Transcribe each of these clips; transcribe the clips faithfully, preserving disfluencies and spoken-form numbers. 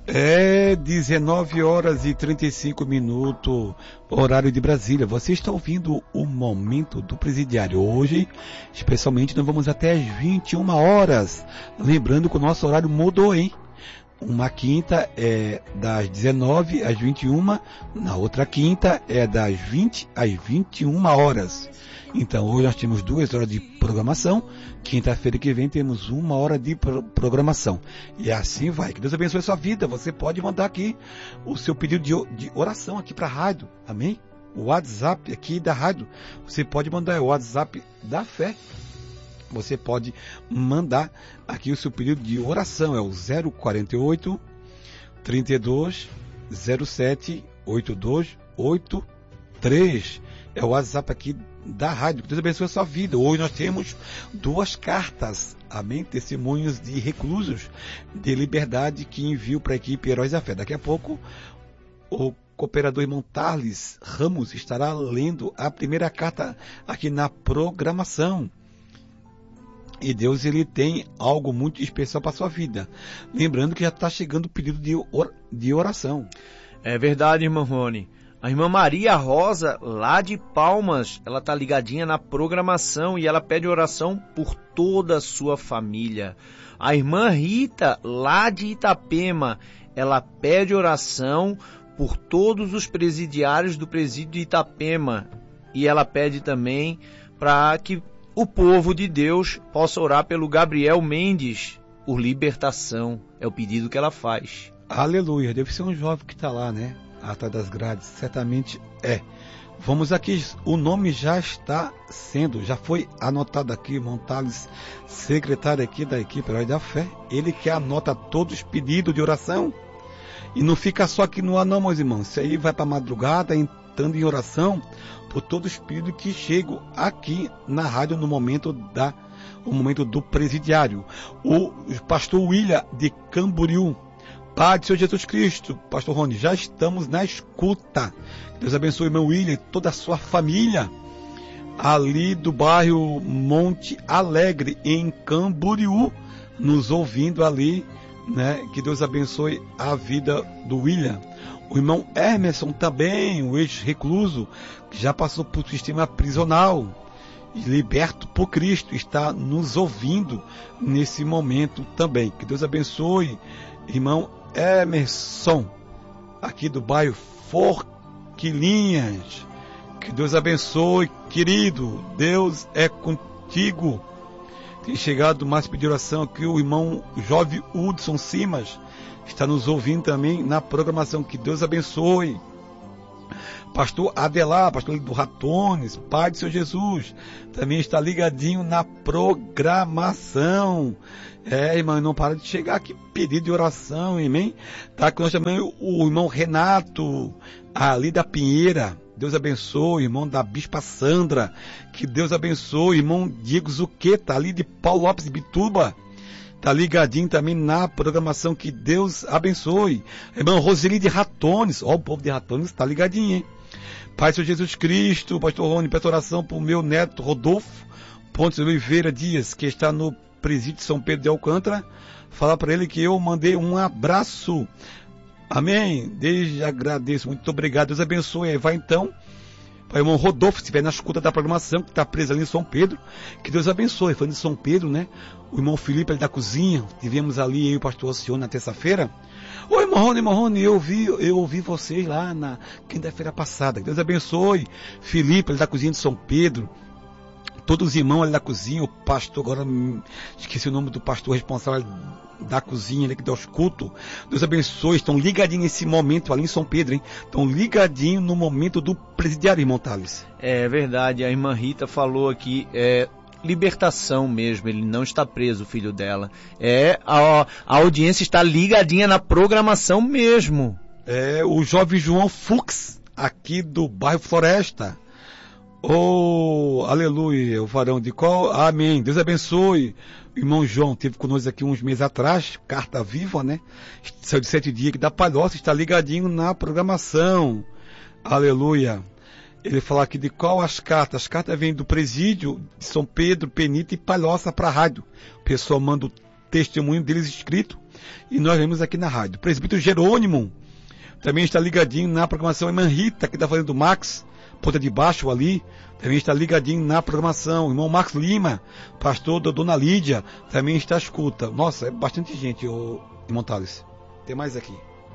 É dezenove horas e trinta e cinco minutos, horário de Brasília. Você está ouvindo o Momento do Presidiário. Hoje, especialmente, nós vamos até as vinte e uma horas. Lembrando que o nosso horário mudou, hein? Uma quinta é das dezenove às vinte e uma, na outra quinta é das vinte às vinte e uma horas. Então, hoje nós temos duas horas de programação. Quinta-feira que vem temos uma hora de pro- programação. E assim vai. Que Deus abençoe a sua vida. Você pode mandar aqui o seu pedido de, de oração aqui para a rádio. Amém? O WhatsApp aqui da rádio. Você pode mandar é o WhatsApp da fé. Você pode mandar aqui o seu pedido de oração. É o zero quarenta e oito, trinta e dois, zero sete, oitenta e dois oitenta e três. É o WhatsApp aqui da rádio. Que Deus abençoe a sua vida. Hoje nós temos duas cartas, amém? Testemunhos de reclusos de liberdade que envio para a equipe Heróis da Fé. Daqui a pouco o cooperador irmão Tarles Ramos estará lendo a primeira carta aqui na programação. E Deus, ele tem algo muito especial para a sua vida. Lembrando que já está chegando o pedido de, or- de oração. É verdade, irmão Rony. A irmã Maria Rosa, lá de Palmas, ela está ligadinha na programação e ela pede oração por toda a sua família. A irmã Rita, lá de Itapema, ela pede oração por todos os presidiários do presídio de Itapema. E ela pede também para que o povo de Deus possa orar pelo Gabriel Mendes, por libertação. É o pedido que ela faz. Aleluia. Deve ser um jovem que está lá, né? Atrás das grades, certamente é. Vamos aqui, o nome já está sendo, já foi anotado aqui, irmão Thales, secretário aqui da equipe Herói da Fé, ele que anota todos os pedidos de oração, e não fica só aqui no ar não, meus irmãos, isso aí vai para a madrugada, entrando em oração, por todos os pedidos que chegam aqui na rádio no momento da, o momento do presidiário. O pastor William de Camboriú, Pai do Senhor Jesus Cristo, pastor Rony, já estamos na escuta. Deus abençoe o irmão William e toda a sua família, ali do bairro Monte Alegre, em Camboriú, nos ouvindo ali, né? Que Deus abençoe a vida do William. O irmão Emerson também, o ex-recluso, que já passou por sistema prisional, liberto por Cristo, está nos ouvindo nesse momento também. Que Deus abençoe, irmão Emerson, aqui do bairro Forquilinhas. Que Deus abençoe, querido. Deus é contigo. Tem chegado mais pedir oração aqui o irmão Jovem Hudson Simas, está nos ouvindo também na programação. Que Deus abençoe. Pastor Adelar, pastor do Ratones, Pai do Senhor Jesus, também está ligadinho na programação. É, irmão, não para de chegar aqui, pedido de oração, amém? Tá com nós também o, o irmão Renato, ali da Pinheira. Deus abençoe, irmão da Bispa Sandra. Que Deus abençoe, irmão Diego Zuqueta, ali de Paulo Lopes de Bituba. Tá ligadinho também na programação. Que Deus abençoe. Irmão Roseli de Ratones. Ó, o povo de Ratones tá ligadinho, hein? Pai do Senhor Jesus Cristo, pastor Rony, peço oração para o meu neto Rodolfo Pontes Oliveira Dias, que está no presídio de São Pedro de Alcântara. Fala para ele que eu mandei um abraço. Amém? Desde agradeço. Muito obrigado. Deus abençoe. Vai então para o irmão Rodolfo, se estiver na escuta da programação, que está preso ali em São Pedro. Que Deus abençoe. Falando de São Pedro, né? O irmão Felipe, ele da cozinha. Tivemos ali eu e o pastor Alcione na terça-feira. Oi, irmão Rony, irmão Rony, eu ouvi, eu ouvi vocês lá na quinta-feira passada. Que Deus abençoe. Felipe, ele da cozinha de São Pedro. Todos os irmãos ali da cozinha, o pastor, agora esqueci o nome do pastor responsável da cozinha, ali que dá os cultos. Deus abençoe, estão ligadinhos nesse momento ali em São Pedro, hein? Estão ligadinhos no momento do presidiário, irmão Thales. É verdade, a irmã Rita falou aqui, é libertação mesmo, ele não está preso, o filho dela. É, a, a audiência está ligadinha na programação mesmo. É, o jovem João Fux, aqui do bairro Floresta. Oh, aleluia, o varão de qual? Amém. Deus abençoe. O irmão João esteve conosco aqui uns meses atrás, carta viva, né? Saiu de sete dias aqui da Palhoça, está ligadinho na programação. Aleluia. Ele fala aqui de qual as cartas. As cartas vêm do presídio de São Pedro, Penita e Palhoça para a rádio. O pessoal manda o testemunho deles escrito. E nós vemos aqui na rádio. O presbítero Jerônimo também está ligadinho na programação. A irmã Rita, que está fazendo Max, Ponta de Baixo ali, também está ligadinho na programação. O irmão Marcos Lima, pastor da Dona Lídia, também está à escuta. Nossa, é bastante gente, ô, irmão Thales. Tem mais aqui.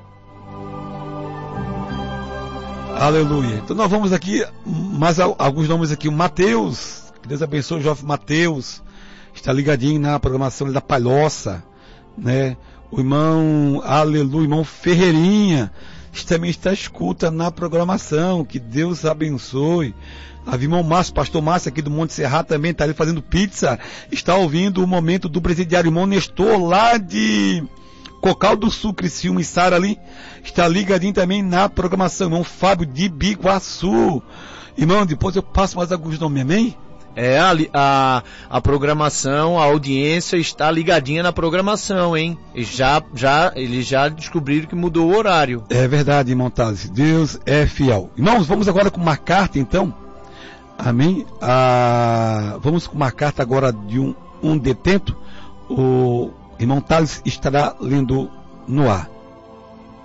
Aleluia. Então nós vamos aqui, mais alguns nomes aqui. O Mateus, que Deus abençoe o jovem Mateus, está ligadinho na programação da Palhoça, né? O irmão, aleluia, irmão Ferreirinha, também está à escuta na programação. Que Deus abençoe. A irmão Márcio, pastor Márcio aqui do Monte Serra também está ali fazendo pizza, está ouvindo o momento do presidiário. Irmão Nestor lá de Cocal do Sul, Criciúma e Sara ali, está ligadinho também na programação. Irmão Fábio de Biguaçu. Irmão, depois eu passo mais alguns nomes, amém? É, a, a, a programação, a audiência está ligadinha na programação, hein? E já, já, eles já descobriram que mudou o horário. É verdade, irmão Thales. Deus é fiel. Irmãos, vamos agora com uma carta, então. Amém? Ah, vamos com uma carta agora de um, um detento. O irmão Thales estará lendo no ar.